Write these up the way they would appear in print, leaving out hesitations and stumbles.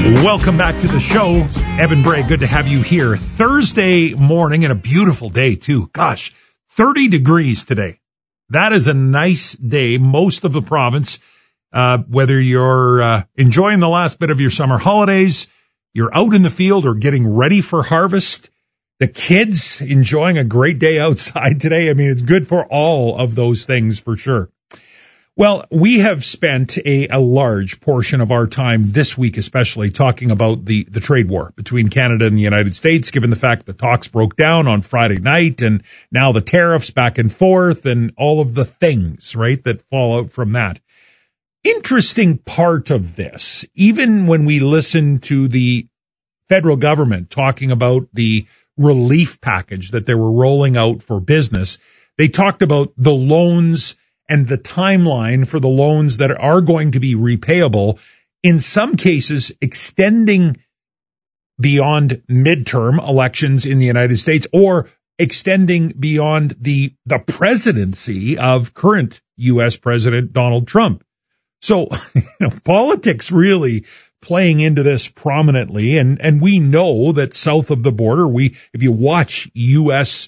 Welcome back to the show. Evan Bray, good to have you here. Thursday morning and a beautiful day too. Gosh, 30 degrees today. That is a nice day. Most of the province, whether you're enjoying the last bit of your summer holidays, you're out in the field or getting ready for harvest, the kids enjoying a great day outside today. I mean, it's good for all of those things for sure. Well, we have spent a large portion of our time this week, especially talking about the trade war between Canada and the United States, given the fact that talks broke down on Friday night and now the tariffs back and forth and all of the things, right, that fall out from that. Interesting part of this, even when we listen to the federal government talking about the relief package that they were rolling out for business, they talked about the loans and the timeline for the loans that are going to be repayable, in some cases extending beyond midterm elections in the United States or extending beyond the presidency of current U.S. President Donald Trump. So, politics really playing into this prominently. And we know that south of the border, if you watch U.S.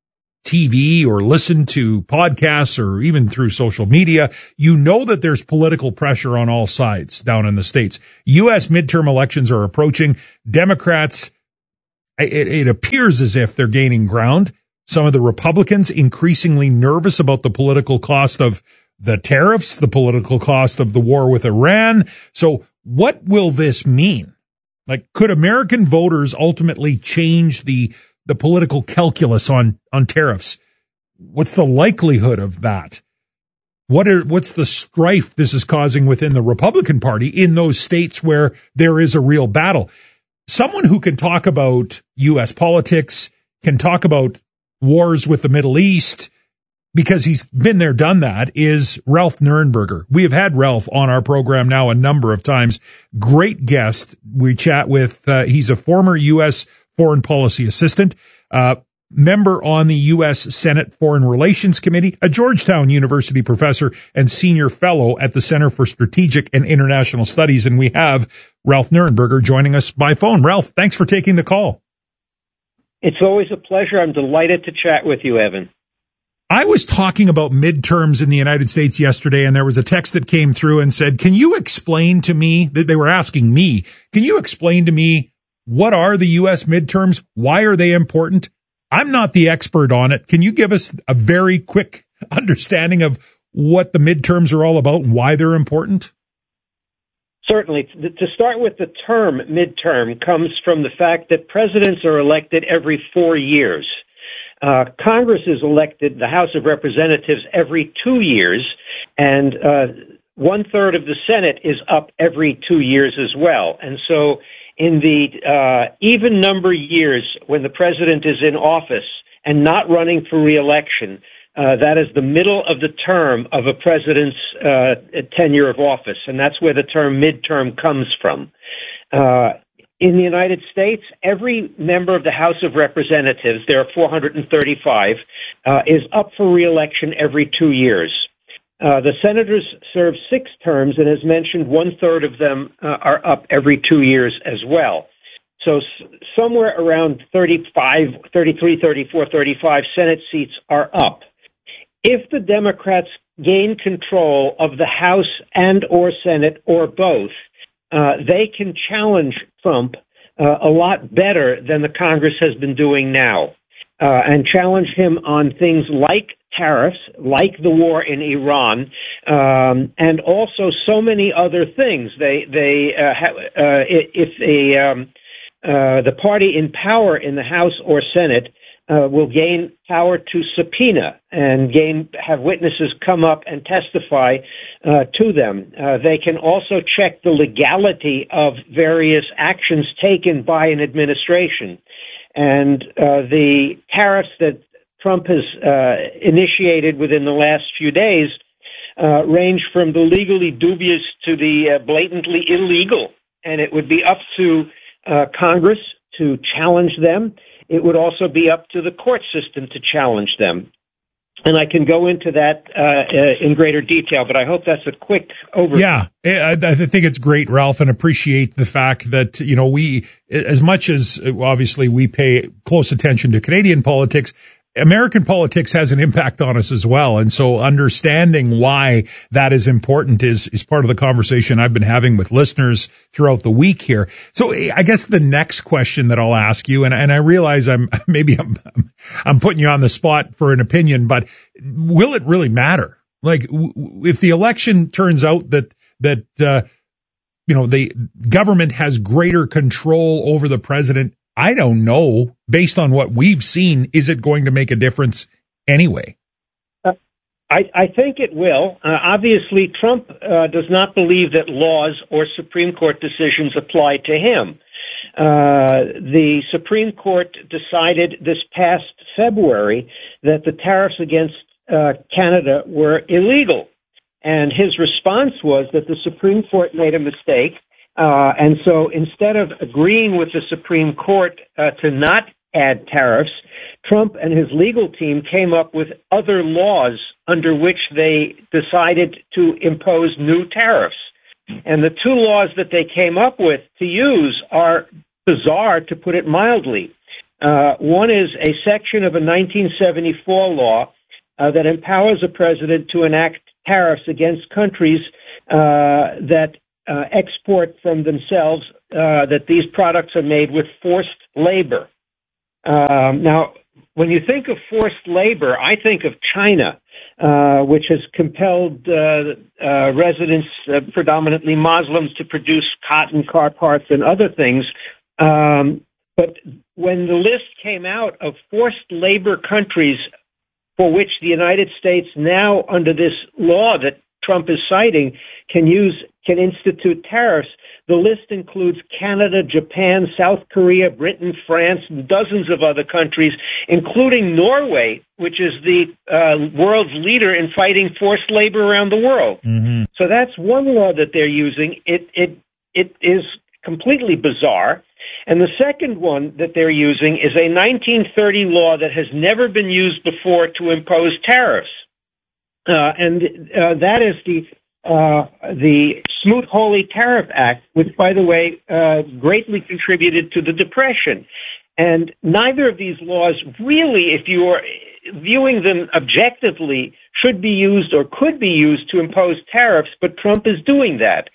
TV or listen to podcasts or even through social media, you know that there's political pressure on all sides down in the States. U.S. midterm elections are approaching. Democrats, it appears as if they're gaining ground. Some of the Republicans increasingly nervous about the political cost of the tariffs, the political cost of the war with Iran. So what will this mean? Like, could American voters ultimately change the political calculus on tariffs? What's the likelihood of that? What's the strife this is causing within the Republican Party in those states where there is a real battle? Someone who can talk about U.S. politics, can talk about wars with the Middle East, because he's been there, done that, is Ralph Nurenberger. We have had Ralph on our program now a number of times. Great guest. We chat with, he's a former U.S. foreign policy assistant, member on the U.S. Senate Foreign Relations Committee, a Georgetown University professor, and senior fellow at the Center for Strategic and International Studies. And we have Ralph Nurenberger joining us by phone. Ralph, thanks for taking the call. It's always a pleasure. I'm delighted to chat with you, Evan. I was talking about midterms in the United States yesterday, and there was a text that came through and said, can you explain to me, that they were asking me, can you explain to me what are the U.S. midterms? Why are they important? I'm not the expert on it. Can you give us a very quick understanding of what the midterms are all about and why they're important? Certainly. To start with, the term midterm comes from the fact that presidents are elected every 4 years. Congress is elected, the House of Representatives, every 2 years, and 1/3 of the Senate is up every 2 years as well. And so in the even number years when the president is in office and not running for re-election, that is the middle of the term of a president's tenure of office, and that's where the term midterm comes from. In the United States, every member of the House of Representatives, there are 435, is up for re-election every 2 years. The senators serve 6 terms, and as mentioned, 1/3 of them are up every 2 years as well. So somewhere around 33, 34, 35 Senate seats are up. If the Democrats gain control of the House and or Senate or both, they can challenge Trump a lot better than the Congress has been doing now, and challenge him on things like tariffs, like the war in Iran, and also so many other things. The party in power in the House or Senate will gain power to subpoena and have witnesses come up and testify to them. They can also check the legality of various actions taken by an administration. And the tariffs that Trump has initiated within the last few days range from the legally dubious to the blatantly illegal. And it would be up to Congress to challenge them. It would also be up to the court system to challenge them. And I can go into that in greater detail, but I hope that's a quick overview. Yeah, I think it's great, Ralph, and appreciate the fact that, we, as much as obviously we pay close attention to Canadian politics, American politics has an impact on us as well. And so understanding why that is important is part of the conversation I've been having with listeners throughout the week here. So I guess the next question that I'll ask you, and I realize I'm putting you on the spot for an opinion, but will it really matter? Like if the election turns out that the government has greater control over the president, I don't know, based on what we've seen, is it going to make a difference anyway? I think it will. Obviously, Trump does not believe that laws or Supreme Court decisions apply to him. The Supreme Court decided this past February that the tariffs against Canada were illegal. And his response was that the Supreme Court made a mistake. And so instead of agreeing with the Supreme Court to not add tariffs, Trump and his legal team came up with other laws under which they decided to impose new tariffs. And the two laws that they came up with to use are bizarre, to put it mildly. One is a section of a 1974 law that empowers a president to enact tariffs against countries that export from themselves that these products are made with forced labor. Now, when you think of forced labor, I think of China, which has compelled residents, predominantly Muslims, to produce cotton, car parts, and other things. But when the list came out of forced labor countries for which the United States now, under this law that Trump is citing, can institute tariffs, the list includes Canada, Japan, South Korea, Britain, France, and dozens of other countries, including Norway, which is the world's leader in fighting forced labor around the world. Mm-hmm. So that's one law that they're using. It is completely bizarre. And the second one that they're using is a 1930 law that has never been used before to impose tariffs. And that is the Smoot-Hawley Tariff Act, which, by the way, greatly contributed to the Depression. And neither of these laws really, if you are viewing them objectively, should be used or could be used to impose tariffs, but Trump is doing that.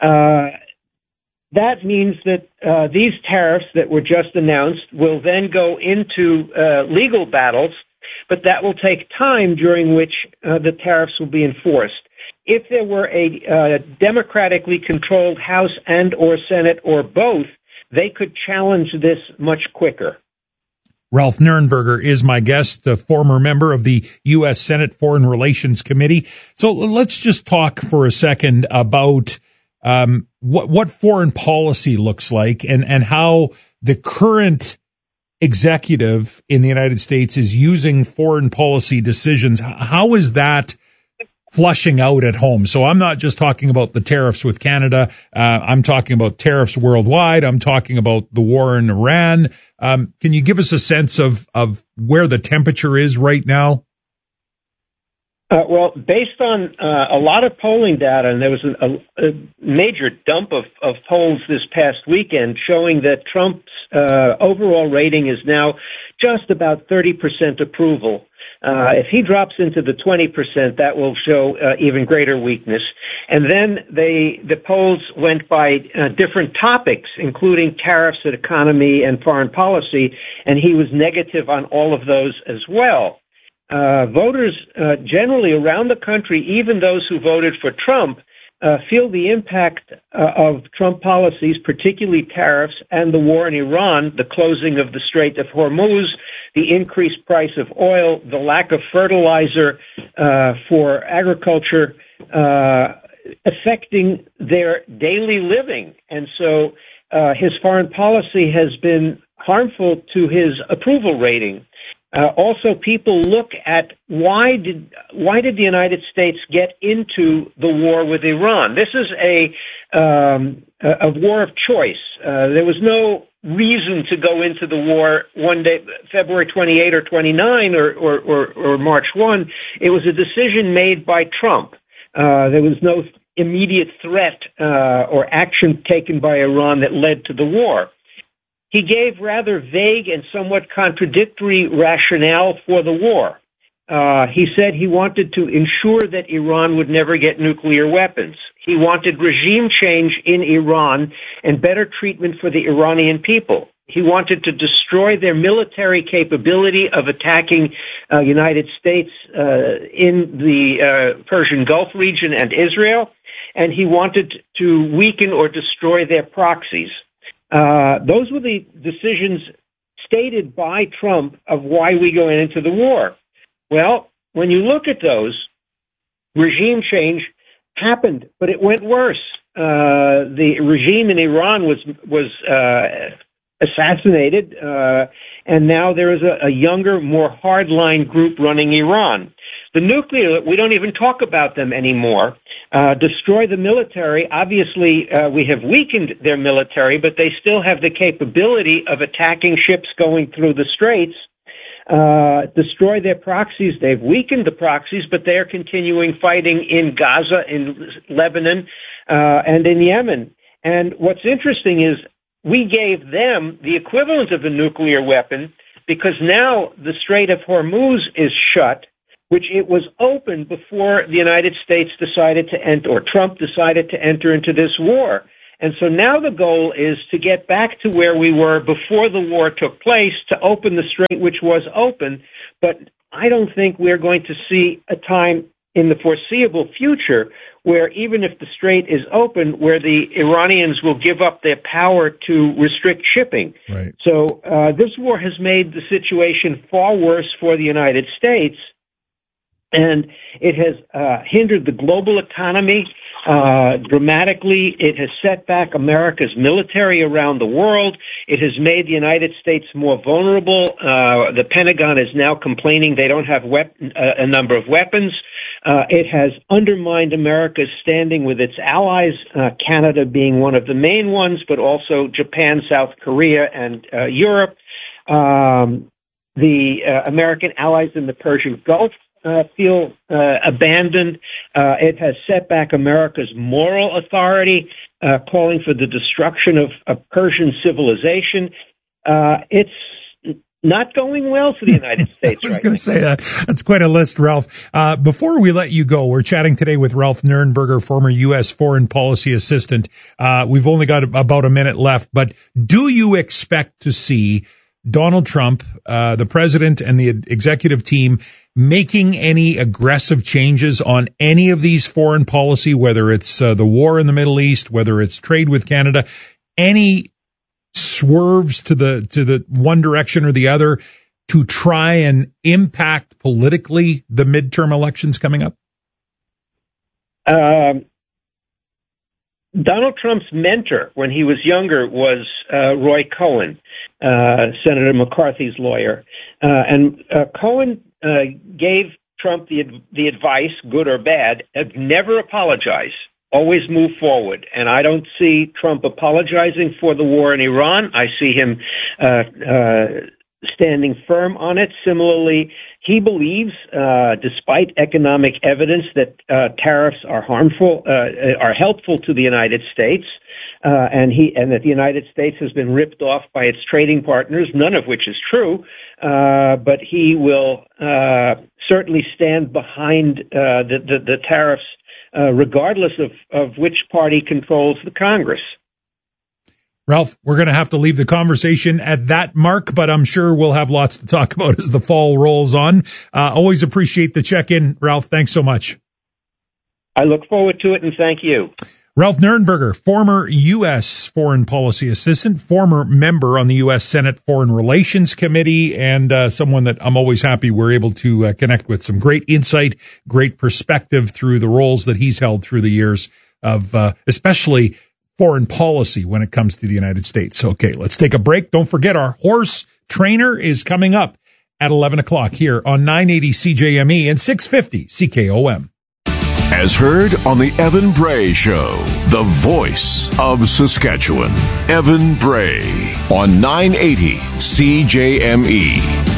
That means that these tariffs that were just announced will then go into legal battles, but that will take time during which the tariffs will be enforced. If there were a democratically controlled House and or Senate or both, they could challenge this much quicker. Ralph Nuernberger is my guest, a former member of the U.S. Senate Foreign Relations Committee. So let's just talk for a second about what foreign policy looks like and how the current executive in the United States is using foreign policy decisions. How is that flushing out at home? So I'm not just talking about the tariffs with Canada. I'm talking about tariffs worldwide. I'm talking about the war in Iran. Can you give us a sense of where the temperature is right now? Well, based on a lot of polling data, and there was a major dump of polls this past weekend showing that Trump's overall rating is now just about 30% approval. If he drops into the 20%, that will show even greater weakness. And then the polls went by different topics, including tariffs, economy, and foreign policy, and he was negative on all of those as well. Voters generally around the country, even those who voted for Trump, feel the impact of Trump policies, particularly tariffs and the war in Iran, the closing of the Strait of Hormuz, the increased price of oil, the lack of fertilizer for agriculture, affecting their daily living. And so his foreign policy has been harmful to his approval rating. Also, people look at why did the United States get into the war with Iran? This is a war of choice. There was no reason to go into the war one day, February 28 or 29 or March 1. It was a decision made by Trump. There was no immediate threat or action taken by Iran that led to the war. He gave rather vague and somewhat contradictory rationale for the war. He said he wanted to ensure that Iran would never get nuclear weapons. He wanted regime change in Iran and better treatment for the Iranian people. He wanted to destroy their military capability of attacking United States in the Persian Gulf region and Israel, and he wanted to weaken or destroy their proxies. Those were the decisions stated by Trump of why we go into the war. Well, when you look at those, regime change happened, but it went worse. The regime in Iran was assassinated, and now there is a younger, more hardline group running Iran. The nuclear, we don't even talk about them anymore. Destroy the military. Obviously, we have weakened their military, but they still have the capability of attacking ships going through the straits. Destroy their proxies. They've weakened the proxies, but they're continuing fighting in Gaza, in Lebanon, and in Yemen. And what's interesting is we gave them the equivalent of a nuclear weapon because now the Strait of Hormuz is shut, which it was open before the United States decided to enter, or Trump decided to enter into this war. And so now the goal is to get back to where we were before the war took place, to open the strait, which was open. But I don't think we're going to see a time in the foreseeable future where, even if the strait is open, where the Iranians will give up their power to restrict shipping. Right. So this war has made the situation far worse for the United States, and it has hindered the global economy dramatically. It has set back America's military around the world. It has made the United States more vulnerable. The Pentagon is now complaining they don't have a number of weapons. It has undermined America's standing with its allies, Canada being one of the main ones, but also Japan, South Korea, and Europe. The American allies in the Persian Gulf feel abandoned. It has set back America's moral authority, calling for the destruction of Persian civilization. It's not going well for the United States. I was going to say that's quite a list, Ralph. Before we let you go, we're chatting today with Ralph Nuernberger, former U.S. Foreign Policy Assistant. We've only got about a minute left, but do you expect to see Donald Trump, the president and the executive team, making any aggressive changes on any of these foreign policy, whether it's the war in the Middle East, whether it's trade with Canada, any swerves to the one direction or the other to try and impact politically the midterm elections coming up? Donald Trump's mentor when he was younger was Roy Cohen, Senator McCarthy's lawyer. And Cohen gave Trump the advice, good or bad, of never apologize, always move forward. And I don't see Trump apologizing for the war in Iran. I see him standing firm on it. Similarly, he believes, despite economic evidence, that tariffs are harmful, are helpful to the United States, and that the United States has been ripped off by its trading partners, none of which is true. But he will certainly stand behind the tariffs, regardless of which party controls the Congress. Ralph, we're going to have to leave the conversation at that mark, but I'm sure we'll have lots to talk about as the fall rolls on. Always appreciate the check-in, Ralph. Thanks so much. I look forward to it, and thank you. Ralph Nuernberger, former U.S. Foreign Policy Assistant, former member on the U.S. Senate Foreign Relations Committee, and someone that I'm always happy we're able to connect with. Some great insight, great perspective through the roles that he's held through the years of especially foreign policy when it comes to the United States. Okay, let's take a break. Don't forget our horse trainer is coming up at 11 o'clock here on 980 CJME and 650 CKOM. As heard on the Evan Bray Show, the voice of Saskatchewan. Evan Bray on 980 CJME.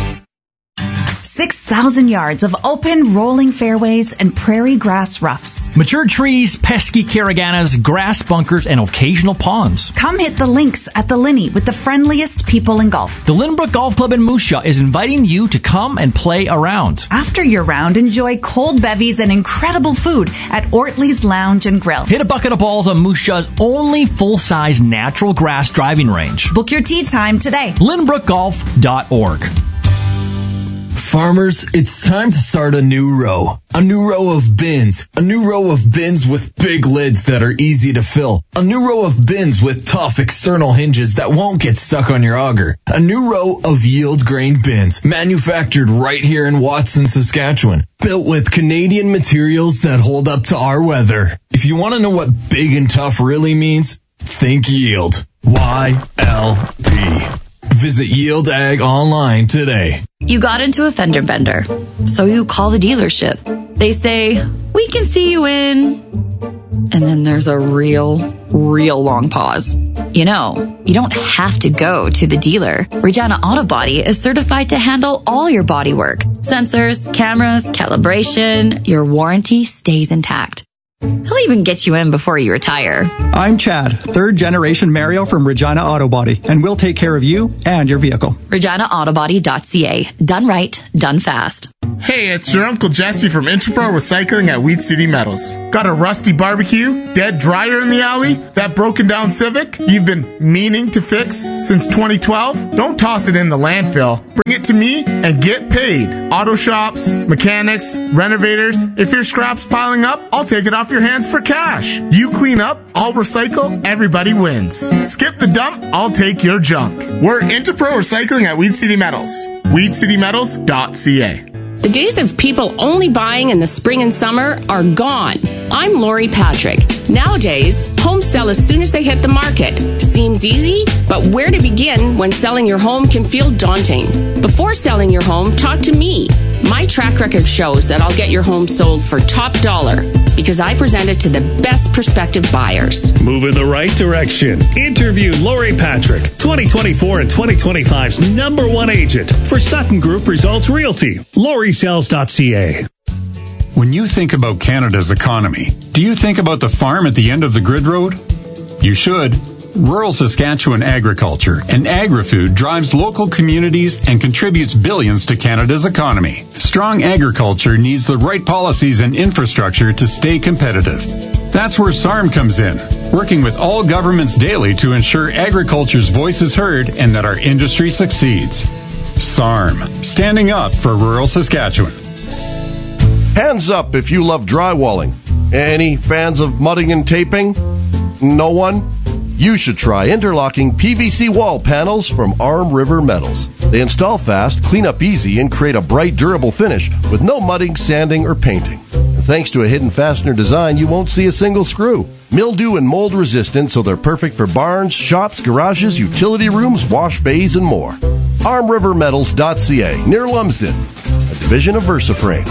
6,000 yards of open, rolling fairways and prairie grass roughs. Mature trees, pesky caraganas, grass bunkers, and occasional ponds. Come hit the links at the Linney with the friendliest people in golf. The Lynbrook Golf Club in Moose Jaw is inviting you to come and play around. After your round, enjoy cold bevies and incredible food at Ortley's Lounge and Grill. Hit a bucket of balls on Moose Jaw's only full-size natural grass driving range. Book your tee time today. LynbrookGolf.org. Farmers, it's time to start a new row. A new row of bins. A new row of bins with big lids that are easy to fill. A new row of bins with tough external hinges that won't get stuck on your auger. A new row of yield grain bins, manufactured right here in Watson, Saskatchewan. Built with Canadian materials that hold up to our weather. If you want to know what big and tough really means, think yield. YLD. Visit Yield Ag online today. You got into a fender bender, so you call the dealership. They say, we can see you in... And then there's a real long pause. You know, you don't have to go to the dealer. Regina Auto Body is certified to handle all your body work. Sensors, cameras, calibration, your warranty stays intact. He'll even get you in before you retire. I'm Chad, third generation Mario from Regina Auto Body, and we'll take care of you and your vehicle. ReginaAutobody.ca. Done right, done fast. Hey, it's your Uncle Jesse from Interpro Recycling at Wheat City Metals. Got a rusty barbecue, dead dryer in the alley, that broken down Civic you've been meaning to fix since 2012? Don't toss it in the landfill. Bring it to me and get paid. Auto shops, mechanics, renovators. If your scrap's piling up, I'll take it off your hands for cash. You clean up, I'll recycle, everybody wins. Skip the dump, I'll take your junk. We're Interpro Recycling at Wheat City Metals. WheatCityMetals.ca. The days of people only buying in the spring and summer are gone. I'm Lori Patrick. Nowadays, homes sell as soon as they hit the market. Seems easy, but where to begin when selling your home can feel daunting? Before selling your home, talk to me. My track record shows that I'll get your home sold for top dollar because I present it to the best prospective buyers. Move in the right direction. Interview Lori Patrick, 2024 and 2025's #1 agent for Sutton Group Results Realty. LoriSells.ca. When you think about Canada's economy, do you think about the farm at the end of the grid road? You should. Rural Saskatchewan agriculture and agri-food drives local communities and contributes billions to Canada's economy. Strong agriculture needs the right policies and infrastructure to stay competitive. That's where SARM comes in, working with all governments daily to ensure agriculture's voice is heard and that our industry succeeds. SARM, standing up for rural Saskatchewan. Hands up if you love drywalling. Any fans of mudding and taping? No one? You should try interlocking PVC wall panels from Arm River Metals. They install fast, clean up easy, and create a bright, durable finish with no mudding, sanding, or painting. And thanks to a hidden fastener design, you won't see a single screw. Mildew and mold resistant, so they're perfect for barns, shops, garages, utility rooms, wash bays, and more. ArmRiverMetals.ca, near Lumsden, a division of VersaFrame.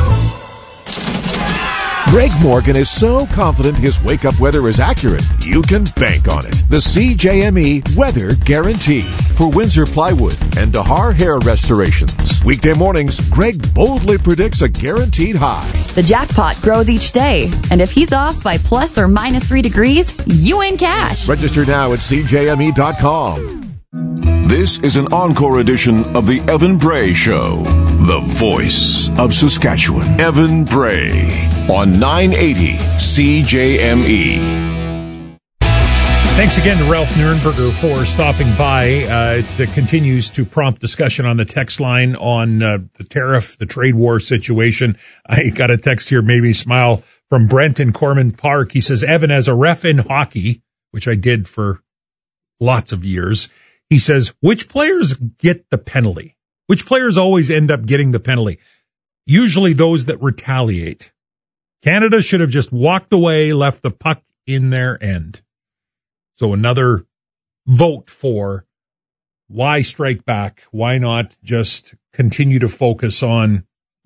Greg Morgan is so confident his wake-up weather is accurate, you can bank on it. The CJME Weather Guarantee for Windsor Plywood and Dahar Hair Restorations. Weekday mornings, Greg boldly predicts a guaranteed high. The jackpot grows each day, and if he's off by plus or minus 3 degrees, you win cash. Register now at CJME.com. This is an encore edition of the Evan Bray Show, the voice of Saskatchewan. Evan Bray on 980 CJME. Thanks again to Ralph Nurenberger for stopping by. It continues to prompt discussion on the text line on the tariff, the trade war situation. I got a text here, made me smile, from Brent in Cormond Park. He says, Evan, as a ref in hockey, which I did for lots of years, he says, which players get the penalty? Which players always end up getting the penalty? Usually those that retaliate. Canada should have just walked away, left the puck in their end. So another vote for why strike back? Why not just continue to focus on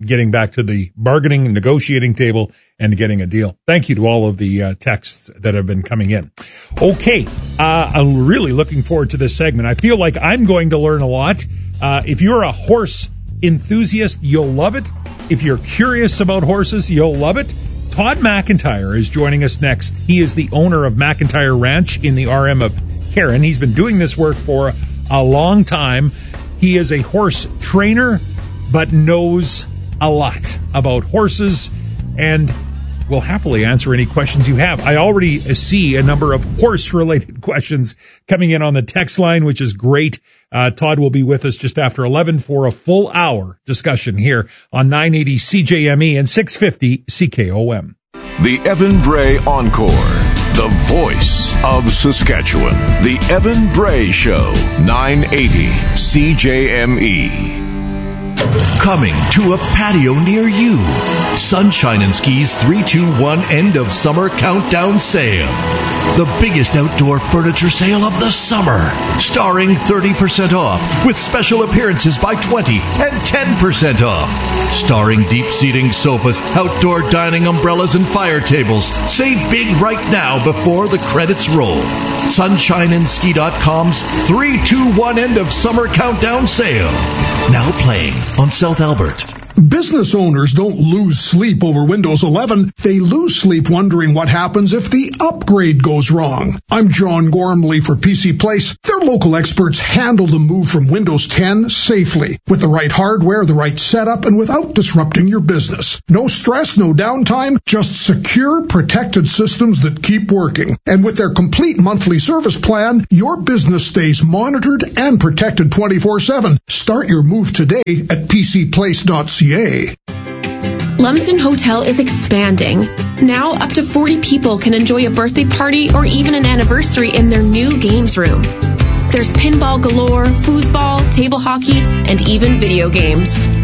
getting back to the bargaining and negotiating table and getting a deal. Thank you to all of the texts that have been coming in. Okay, I'm really looking forward to this segment. I feel like I'm going to learn a lot. If you're a horse enthusiast, you'll love it. If you're curious about horses, you'll love it. Todd McIntyre is joining us next. He is the owner of McIntyre Ranch in the RM of Karen. He's been doing this work for a long time. He is a horse trainer, but knows a lot about horses and will happily answer any questions you have. I already see a number of horse-related questions coming in on the text line, which is great. Todd will be with us just after 11 for a full hour discussion here on 980 CJME and 650 CKOM. The Evan Bray Encore, the voice of Saskatchewan. The Evan Bray Show, 980 CJME. Coming to a patio near you. Sunshine and Ski's 3-2-1 end of summer countdown sale. The biggest outdoor furniture sale of the summer. Starring 30% off with special appearances by 20 and 10% off. Starring deep seating sofas, outdoor dining umbrellas, and fire tables. Save big right now before the credits roll. SunshineandSki.com's 3-2-1 end of summer countdown sale. Now playing on South Albert. Business owners don't lose sleep over Windows 11. They lose sleep wondering what happens if the upgrade goes wrong. I'm John Gormley for PC Place. Their local experts handle the move from Windows 10 safely, with the right hardware, the right setup, and without disrupting your business. No stress, no downtime, just secure, protected systems that keep working. And with their complete monthly service plan, your business stays monitored and protected 24/7. Start your move today at PCPlace.ca. Lumsden Hotel is expanding. Now up to 40 people can enjoy a birthday party or even an anniversary in their new games room. There's pinball galore, foosball, table hockey, and even video games.